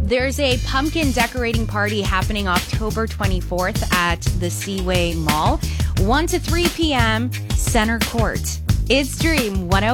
There's a pumpkin decorating party happening October 24th at the Seaway Mall, 1 to 3 p.m., Center Court. It's Dream 105.